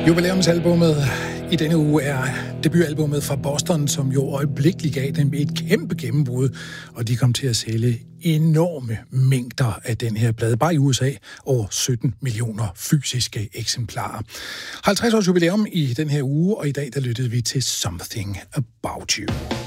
Jubilæumsalbummet i denne uge er debutalbummet fra Boston, som jo øjeblikkeligt gav dem et kæmpe gennembrud, og de kom til at sælge enorme mængder af den her plade. Bare i USA over 17 millioner fysiske eksemplarer. 50 års jubilæum i den her uge, og i dag der lyttede vi til Something About You.